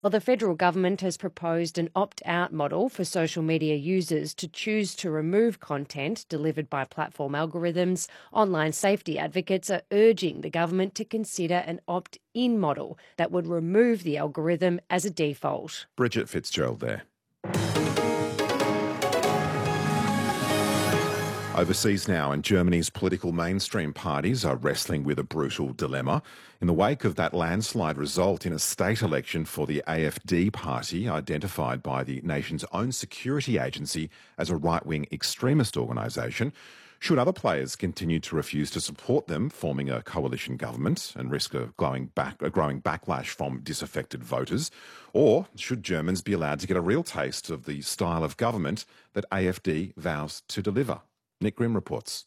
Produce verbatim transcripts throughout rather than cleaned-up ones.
Well, the federal government has proposed an opt-out model for social media users to choose to remove content delivered by platform algorithms. Online safety advocates are urging the government to consider an opt-in model that would remove the algorithm as a default. Bridget Fitzgerald there. Overseas now, and Germany's political mainstream parties are wrestling with a brutal dilemma. In the wake of that landslide result in a state election for the A F D party, identified by the nation's own security agency as a right-wing extremist organisation, should other players continue to refuse to support them, forming a coalition government and risk a growing, back, a growing backlash from disaffected voters? Or should Germans be allowed to get a real taste of the style of government that A F D vows to deliver? Nick Grimm reports.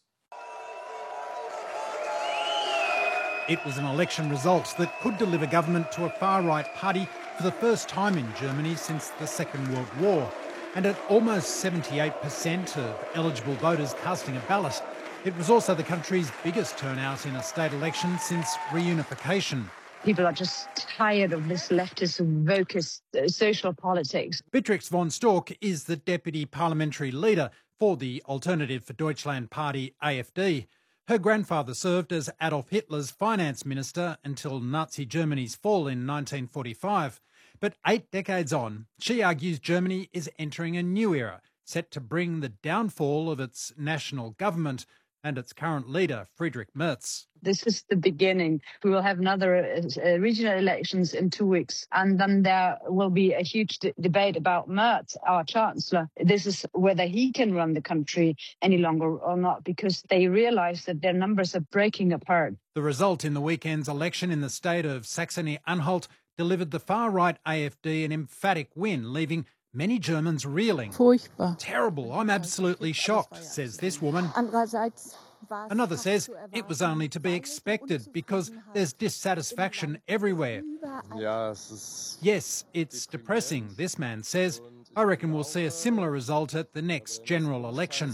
It was an election result that could deliver government to a far-right party for the first time in Germany since the Second World War. And at almost seventy-eight percent of eligible voters casting a ballot, it was also the country's biggest turnout in a state election since reunification. People are just tired of this leftist, wokist uh, social politics. Beatrix von Storck is the deputy parliamentary leader for the Alternative for Deutschland party, A F D. Her grandfather served as Adolf Hitler's finance minister until Nazi Germany's fall in nineteen forty-five. But eight decades on, she argues Germany is entering a new era, set to bring the downfall of its national government and its current leader, Friedrich Merz. This is the beginning. We will have another uh, regional elections in two weeks, and then there will be a huge d- debate about Merz, our chancellor. This is whether he can run the country any longer or not, because they realise that their numbers are breaking apart. The result in the weekend's election in the state of Saxony-Anhalt delivered the far-right A F D an emphatic win, leaving many Germans reeling. Furchtbar. Terrible. I'm absolutely shocked, says this woman. Another says it was only to be expected because there's dissatisfaction everywhere. Yes, it's depressing, this man says. I reckon we'll see a similar result at the next general election.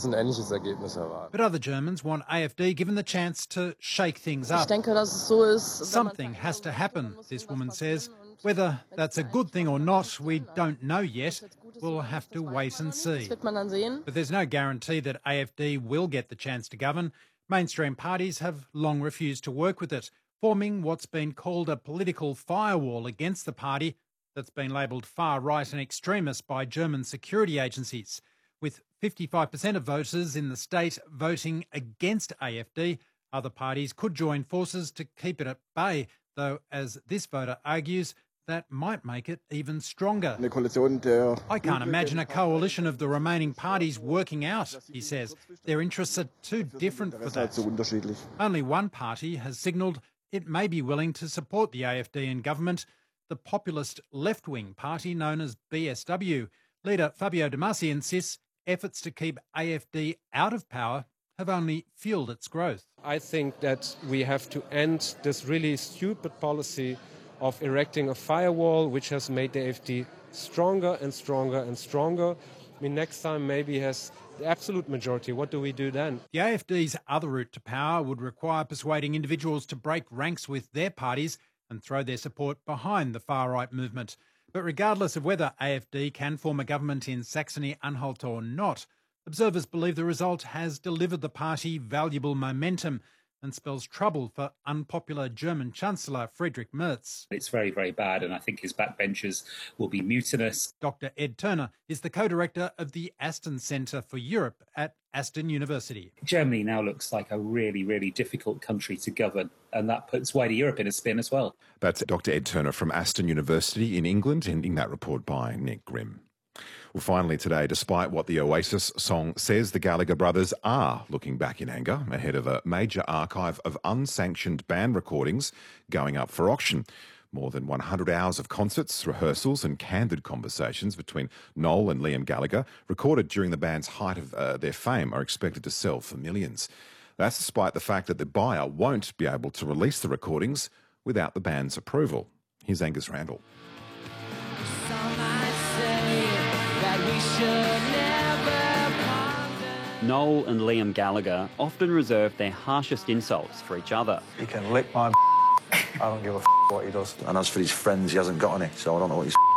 But other Germans want A F D given the chance to shake things up. Something has to happen, this woman says. Whether that's a good thing or not, we don't know yet. We'll have to wait and see. But there's no guarantee that A F D will get the chance to govern. Mainstream parties have long refused to work with it, forming what's been called a political firewall against the party that's been labelled far-right and extremist by German security agencies. With fifty-five percent of voters in the state voting against A F D, other parties could join forces to keep it at bay, though, as this voter argues, that might make it even stronger. I can't imagine a coalition of the remaining parties working out, he says. Their interests are too different for that. Only one party has signalled it may be willing to support the A F D in government, the populist left-wing party known as B S W. Leader Fabio De Masi insists efforts to keep A F D out of power have only fuelled its growth. I think that we have to end this really stupid policy of erecting a firewall which has made the A F D stronger and stronger and stronger. I mean, next time maybe has the absolute majority. What do we do then? The A F D's other route to power would require persuading individuals to break ranks with their parties and throw their support behind the far-right movement. But regardless of whether A F D can form a government in Saxony-Anhalt or not, observers believe the result has delivered the party valuable momentum and spells trouble for unpopular German Chancellor Friedrich Merz. It's very, very bad, and I think his backbenchers will be mutinous. Doctor Ed Turner is the co-director of the Aston Centre for Europe at Aston University. Germany now looks like a really, really difficult country to govern, and that puts wider Europe in a spin as well. That's Doctor Ed Turner from Aston University in England, ending that report by Nick Grimm. Well, finally today, despite what the Oasis song says, the Gallagher brothers are looking back in anger ahead of a major archive of unsanctioned band recordings going up for auction. More than one hundred hours of concerts, rehearsals and candid conversations between Noel and Liam Gallagher, recorded during the band's height of uh, their fame, are expected to sell for millions. That's despite the fact that the buyer won't be able to release the recordings without the band's approval. Here's Angus Randall. Noel and Liam Gallagher often reserve their harshest insults for each other. He can lick my I don't give a what he does. And as for his friends, he hasn't got any, so I don't know what he's